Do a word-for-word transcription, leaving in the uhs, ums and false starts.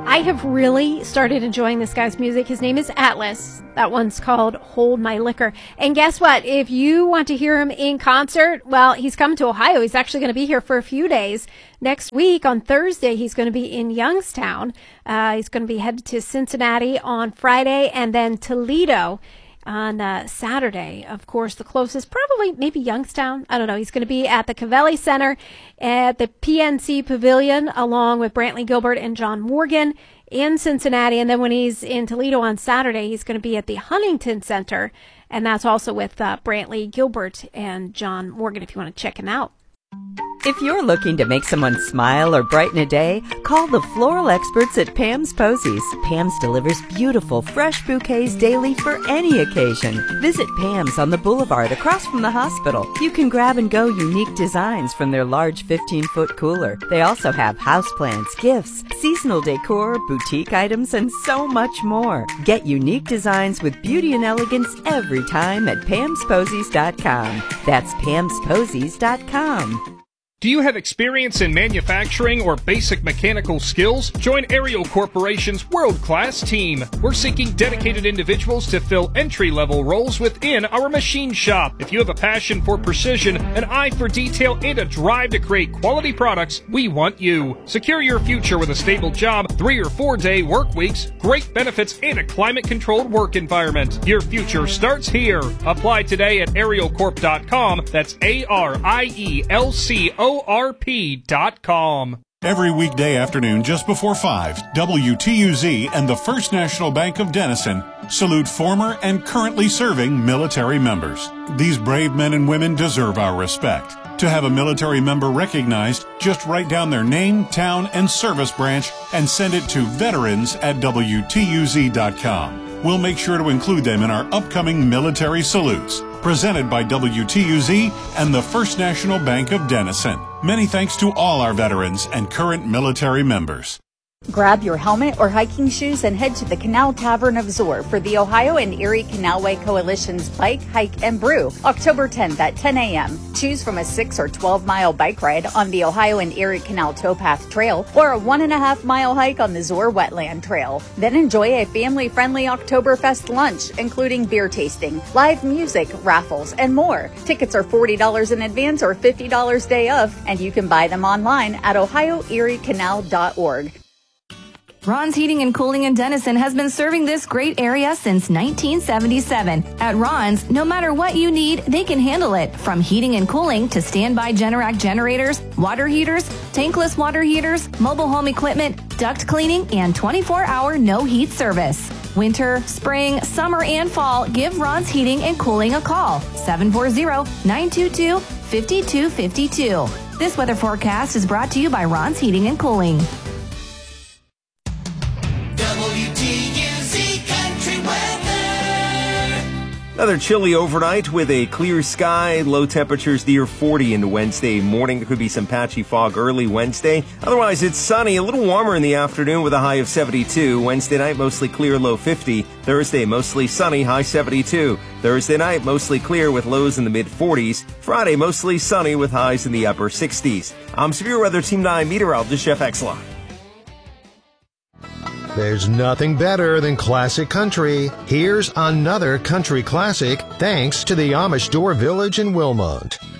I have really started enjoying this guy's music. His name is Atlas. That one's called Hold My Liquor. And guess what? If you want to hear him in concert, well, he's coming to Ohio. He's actually going to be here for a few days. Next week on Thursday, he's going to be in Youngstown. Uh, he's going to be headed to Cincinnati on Friday and then Toledo on uh, Saturday. Of course, the closest, probably maybe Youngstown. I don't know. He's going to be at the Covelli Center at the P N C Pavilion along with Brantley Gilbert and John Morgan in Cincinnati. And then when he's in Toledo on Saturday, he's going to be at the Huntington Center. And that's also with uh, Brantley Gilbert and John Morgan if you want to check him out. If you're looking to make someone smile or brighten a day, call the floral experts at Pam's Posies. Pam's delivers beautiful, fresh bouquets daily for any occasion. Visit Pam's on the Boulevard across from the hospital. You can grab and go unique designs from their large fifteen-foot cooler. They also have houseplants, gifts, seasonal decor, boutique items, and so much more. Get unique designs with beauty and elegance every time at pams posies dot com. That's pams posies dot com. Do you have experience in manufacturing or basic mechanical skills? Join Ariel Corporation's world-class team. We're seeking dedicated individuals to fill entry-level roles within our machine shop. If you have a passion for precision, an eye for detail, and a drive to create quality products, we want you. Secure your future with a stable job, three or four-day work weeks, great benefits, and a climate-controlled work environment. Your future starts here. Apply today at ariel corp dot com. That's A R I E L C O O R P dot com. Every weekday afternoon just before five, W T U Z and the First National Bank of Denison salute former and currently serving military members. These brave men and women deserve our respect. To have a military member recognized, just write down their name, town, and service branch and send it to veterans at W T U Z dot com. We'll make sure to include them in our upcoming military salutes. Presented by W T U Z and the First National Bank of Denison. Many thanks to all our veterans and current military members. Grab your helmet or hiking shoes and head to the Canal Tavern of Zoar for the Ohio and Erie Canalway Coalition's Bike, Hike, and Brew, October tenth at ten a.m. Choose from a six or twelve mile bike ride on the Ohio and Erie Canal Towpath Trail or a one and a half mile hike on the Zoar Wetland Trail. Then enjoy a family-friendly Oktoberfest lunch, including beer tasting, live music, raffles, and more. Tickets are forty dollars in advance or fifty dollars day of, and you can buy them online at ohio erie canal dot org. Ron's Heating and Cooling in Denison has been serving this great area since nineteen seventy-seven. At Ron's, no matter what you need, they can handle it. From heating and cooling to standby Generac generators, water heaters, tankless water heaters, mobile home equipment, duct cleaning, and twenty-four hour no heat service. Winter, spring, summer, and fall, give Ron's Heating and Cooling a call. seven four zero, nine two two, five two five two. This weather forecast is brought to you by Ron's Heating and Cooling. W T U Z Country Weather. Another chilly overnight with a clear sky, low temperatures near forty into Wednesday morning. There could be some patchy fog early Wednesday. Otherwise, it's sunny, a little warmer in the afternoon with a high of seventy-two. Wednesday night, mostly clear, low fifty. Thursday, mostly sunny, high seventy-two. Thursday night, mostly clear with lows in the mid-forties. Friday, mostly sunny with highs in the upper sixties. I'm Severe Weather Team nine meteorologist Jeff Exlon. There's nothing better than classic country. Here's another country classic thanks to the Amish Door Village in Wilmot.